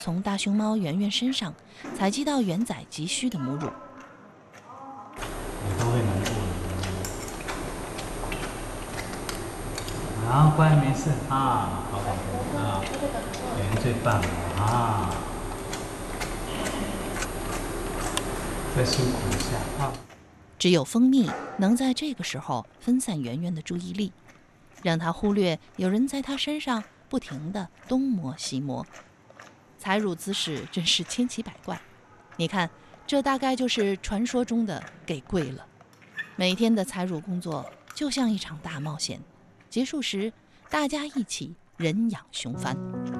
从大熊猫圆圆身上采集到圆仔急需的母乳。 你都会难过的。啊，乖，没事啊，好宝贝啊，圆最棒了啊！再辛苦一下啊。 只有蜂蜜能在这个时候分散圆圆的注意力，让她忽略有人在她身上不停地东摸西摸。采乳姿势真是千奇百怪，你看，这大概就是传说中的给跪了。每天的采乳工作就像一场大冒险，结束时大家一起人仰熊翻。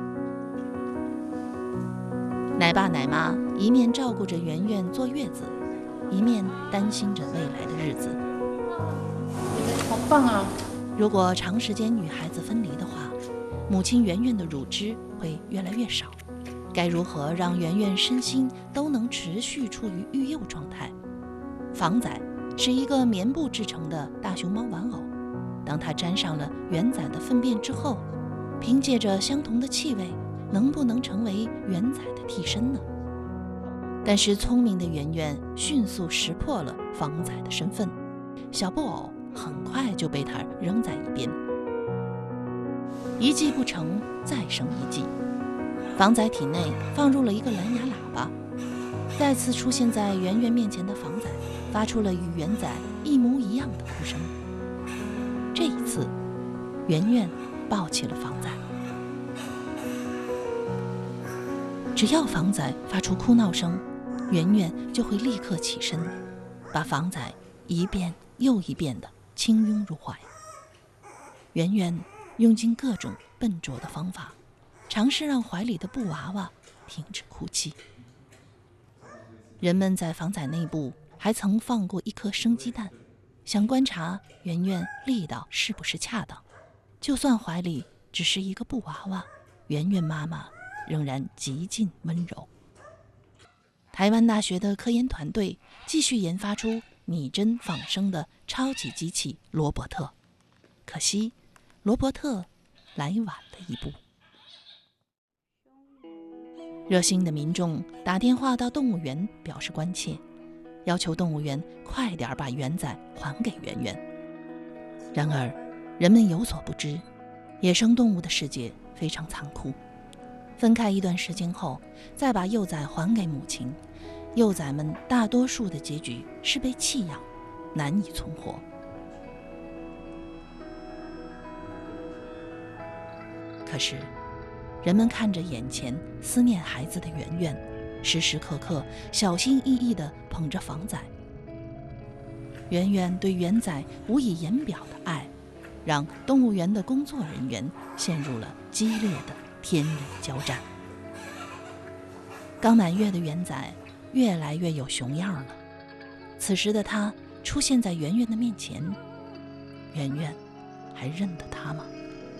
奶爸奶妈一面照顾着圆圆坐月子，一面担心着未来的日子。 好棒啊！ 如果长时间与孩子分离的话，母亲圆圆的乳汁会越来越少。该如何让圆圆身心都能持续处于育幼状态？房仔是一个棉布制成的大熊猫玩偶，当它沾上了圆仔的粪便之后，凭借着相同的气味，能不能成为圆仔的替身呢？但是聪明的圆圆迅速识破了房仔的身份，小布偶很快就被他扔在一边。一计不成，再生一计。房仔体内放入了一个蓝牙喇叭，再次出现在圆圆面前的房仔发出了与圆仔一模一样的哭声。这一次，圆圆抱起了房仔。只要房仔发出哭闹声，圆圆就会立刻起身，把房仔一遍又一遍地轻拥入怀。圆圆用尽各种笨拙的方法，尝试让怀里的布娃娃停止哭泣。人们在房仔内部还曾放过一颗生鸡蛋，想观察圆圆力道是不是恰当。就算怀里只是一个布娃娃，圆圆妈妈仍然极尽温柔。台湾大学的科研团队继续研发出拟真仿生的超级机器罗伯特，可惜罗伯特来晚了一步。热心的民众打电话到动物园表示关切，要求动物园快点把圆仔还给圆圆。然而人们有所不知，野生动物的世界非常残酷，分开一段时间后再把幼崽还给母亲，幼崽们大多数的结局是被弃养，难以存活。可是人们看着眼前思念孩子的圆圆，时时刻刻小心翼翼地捧着房仔。圆圆对圆仔无以言表的爱，让动物园的工作人员陷入了激烈的天人交战。刚满月的圆仔越来越有熊样了，此时的他出现在圆圆的面前，圆圆还认得他吗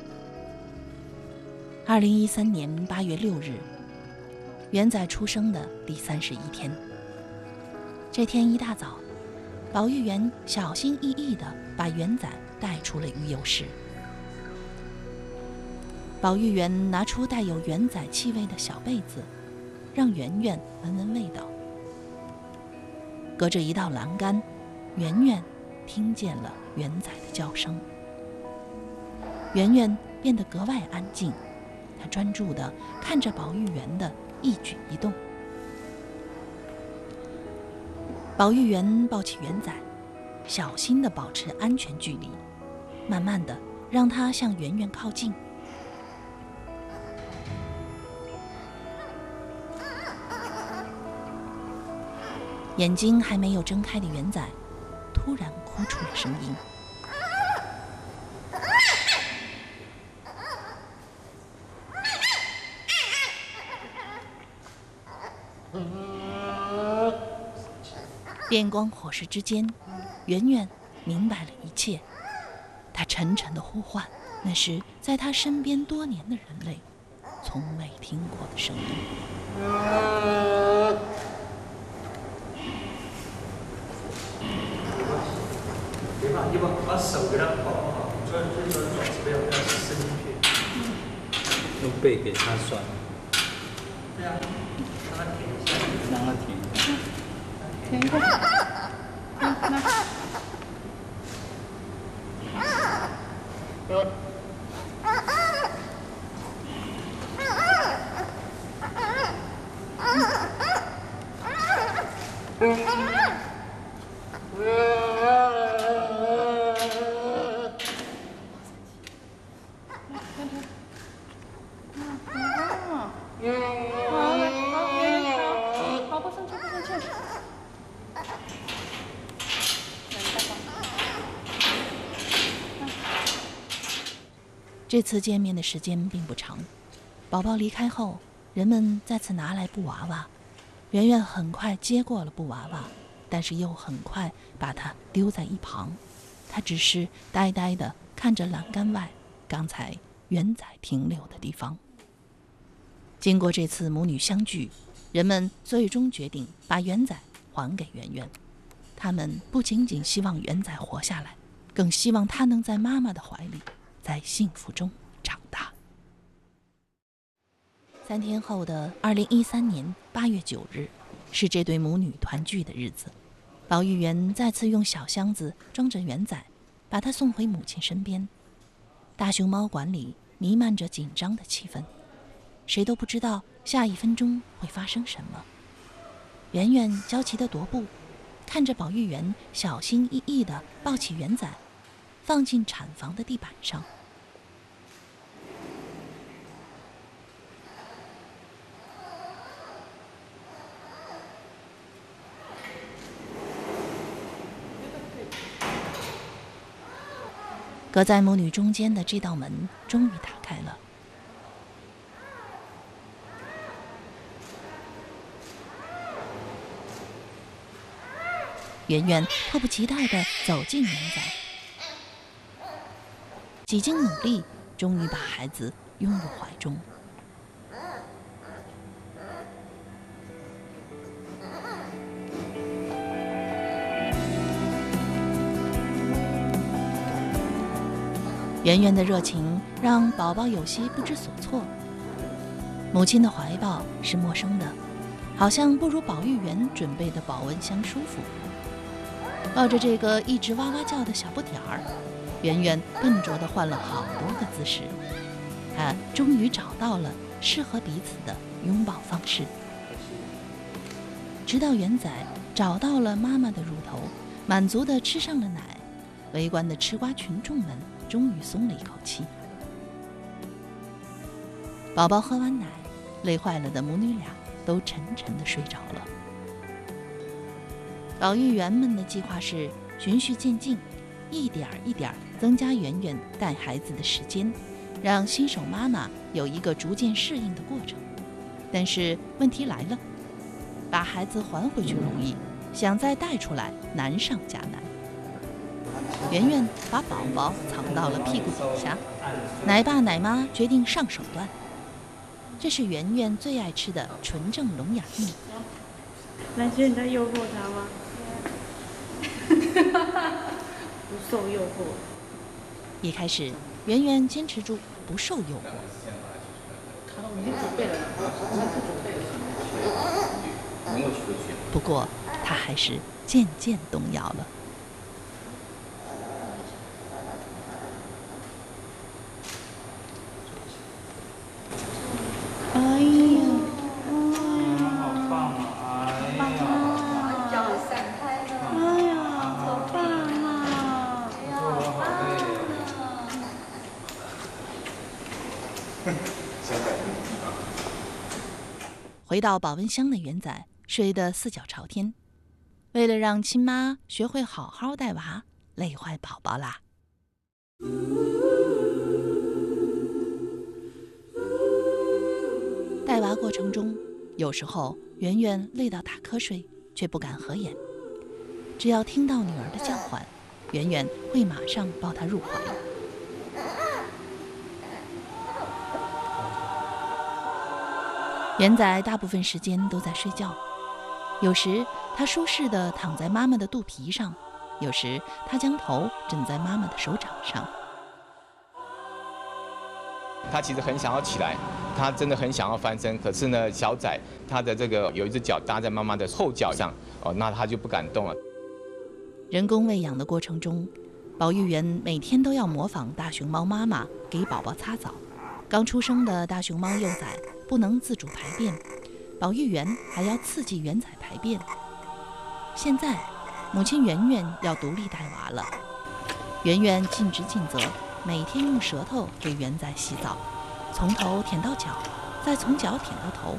？2013年8月6日，圆仔出生的第31天。这天一大早，保育员小心翼翼地把圆仔带出了育幼室。保育员拿出带有圆仔气味的小被子，让圆圆闻闻味道。隔着一道栏杆，圆圆听见了圆仔的叫声。圆圆变得格外安静，她专注地看着保育员的一举一动。保育员抱起圆仔，小心地保持安全距离，慢慢地让他向圆圆靠近。眼睛还没有睁开的圆仔突然哭出了声音。电光火石之间，圆圆明白了一切。她沉沉的呼唤，那是在她身边多年的人类从未听过的声音。 你把手给它保护好，转转转，不要让它伸进去。用背给它拴。 对啊，让它舔一下，让它舔一下。 舔一下。那。 这次见面的时间并不长，宝宝离开后，人们再次拿来布娃娃，圆圆很快接过了布娃娃，但是又很快把它丢在一旁。她只是呆呆地看着栏杆外刚才圆仔停留的地方。经过这次母女相聚，人们最终决定把圆仔还给圆圆。他们不仅仅希望圆仔活下来，更希望他能在妈妈的怀里，在幸福中长大。3天后的2013年8月9日，是这对母女团聚的日子。保育员再次用小箱子装着圆仔，把他送回母亲身边。大熊猫馆里弥漫着紧张的气氛，谁都不知道下一分钟会发生什么。圆圆焦急地踱步，看着保育员小心翼翼地抱起圆仔，放进产房的地板上。隔在母女中间的这道门终于打开了。圆圆迫不及待地走进圆仔，几经努力，终于把孩子拥入怀中。圆圆的热情让宝宝有些不知所措，母亲的怀抱是陌生的，好像不如保育员准备的保温箱舒服。抱着这个一直哇哇叫的小不点儿，圆圆笨拙地换了好多个姿势，她终于找到了适合彼此的拥抱方式。直到圆仔找到了妈妈的乳头，满足地吃上了奶，围观的吃瓜群众们终于松了一口气。宝宝喝完奶，累坏了的母女俩都沉沉地睡着了。保育员们的计划是循序渐进，一点一点增加圆圆带孩子的时间，让新手妈妈有一个逐渐适应的过程。但是问题来了，把孩子还回去容易，想再带出来难上加难。圆圆把宝宝藏到了屁股底下，奶爸奶妈决定上手段。这是圆圆最爱吃的纯正龙眼蜜。 蓝轩，你在诱惑他吗？不受诱惑。 一开始，圆圆坚持住不受诱惑。 他已经准备了， 不过，他还是渐渐动摇了。回到保温箱的圆仔睡得四脚朝天，为了让亲妈学会好好带娃，累坏宝宝啦。带娃过程中，有时候圆圆累到打瞌睡，却不敢合眼。只要听到女儿的叫唤，圆圆会马上抱她入怀。圆仔大部分时间都在睡觉，有时他舒适地躺在妈妈的肚皮上，有时他将头枕在妈妈的手掌上。 它其实很想要起来，它真的很想要翻身，可是呢，小崽它的这个有一只脚搭在妈妈的后脚上，那它就不敢动了。 人工喂养的过程中，保育员每天都要模仿大熊猫妈妈给宝宝擦澡。刚出生的大熊猫幼崽不能自主排便，保育员还要刺激元崽排便。现在，母亲圆圆要独立带娃了。圆圆尽职尽责，每天用舌头给元崽洗澡，从头舔到脚，再从脚舔到头。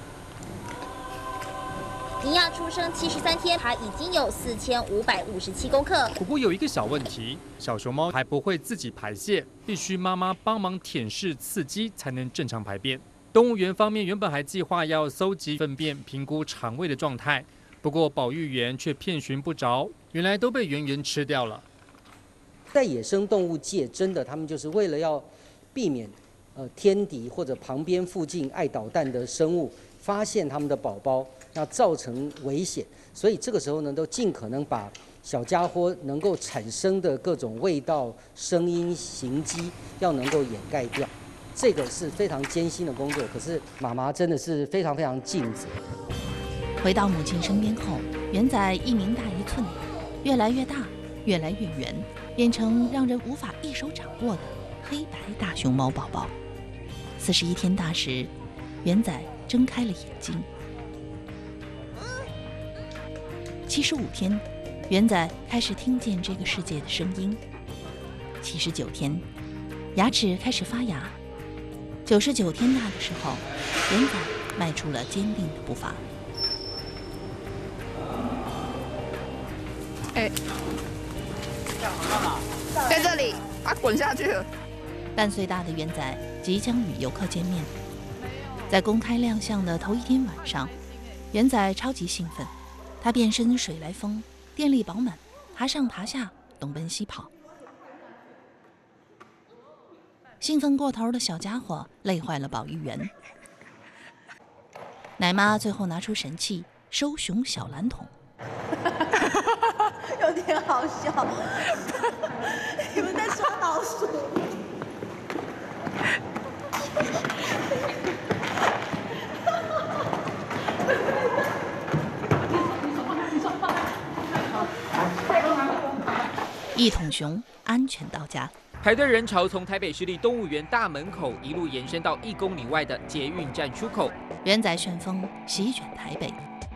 尼亚出生73天，他已经有4557公克。 不过有一个小问题，小熊猫还不会自己排泄，必须妈妈帮忙舔舐刺激才能正常排便。动物园方面原本还计划要搜集粪便，评估肠胃的状态，不过保育员却遍寻不着，原来都被圆圆吃掉了。 在野生动物界，真的他们就是为了要避免天敌或者旁边附近爱捣蛋的生物发现他们的宝宝，要造成危险，所以这个时候呢，都尽可能把小家伙能够产生的各种味道、声音、形迹，要能够掩盖掉。这个是非常艰辛的工作，可是妈妈真的是非常非常尽责。 回到母亲身边后，元崽一鸣大1寸，越来越大，越来越圆，变成让人无法一手掌握的黑白大熊猫宝宝。41天大时，元崽睁开了眼睛。75天，元崽开始听见这个世界的声音。79天，牙齿开始发芽。99天大的时候，元崽迈出了坚定的步伐。 在这里，滚下去了。 半岁大的元崽即将与游客见面。在公开亮相的头1天晚上，元崽超级兴奋，他变身水来风，电力饱满，爬上爬下，东奔西跑。兴奋过头的小家伙累坏了保育员。奶妈最后拿出神器收熊小蓝桶。 有点好笑，你们在抓老鼠。 一桶熊安全到家。 排队人潮从台北市立动物园大门口一路延伸到1公里外的捷运站出口。 元崽旋风席卷台北。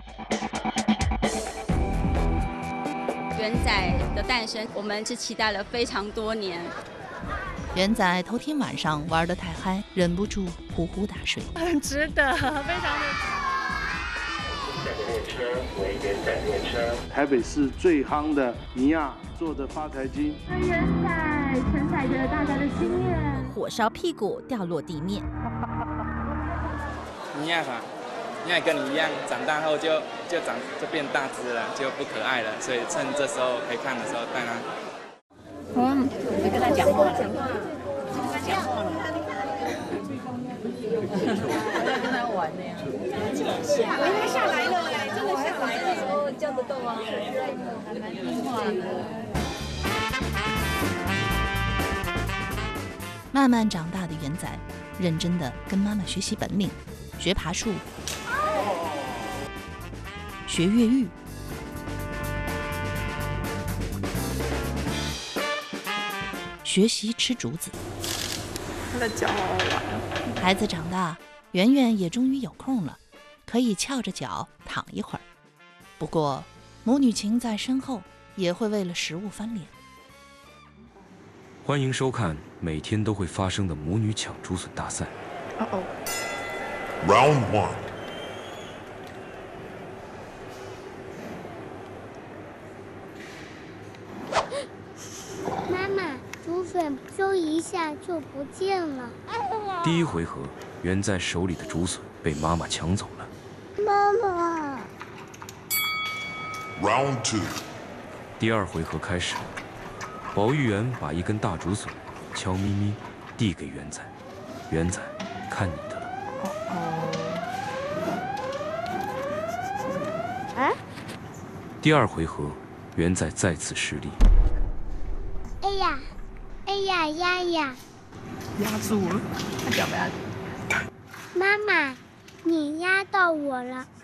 元崽的诞生，我们是期待了非常多年。 元崽头天晚上玩得太嗨，忍不住呼呼大睡。 很值得，非常的。 列车为元崽列车。台北市最夯的尼亚做的发财金。 元崽承载着大家的心愿。 火烧屁股掉落地面。 尼亚嘛，尼亚跟你一样，长大后就变大只了，就不可爱了，所以趁这时候可以看的时候带它。 你跟他讲话了。跟他讲话了。我要跟他玩呢。他下来了哎，真的下来了。哦，叫得动啊。还蛮听话的。 慢慢长大的元崽，认真地跟妈妈学习本领，学爬树，学越狱，学习吃竹子。 他的脚好好玩。 孩子长大，圆圆也终于有空了，可以翘着脚躺一会儿。不过，母女情在身后，也会为了食物翻脸。 欢迎收看每天都会发生的母女抢竹笋大赛。 Round 1。 妈妈，竹笋揪一下就不见了。 第一回合，元崽手里的竹笋被妈妈抢走了。 妈妈。 Round 2。 第二回合开始，保育员把一根大竹笋悄咪咪递给元崽，元崽，看你的了。第二回合，元崽再次失利。 哎呀，哎呀呀呀！ 压住了，他脚被他。 妈妈，你压到我了。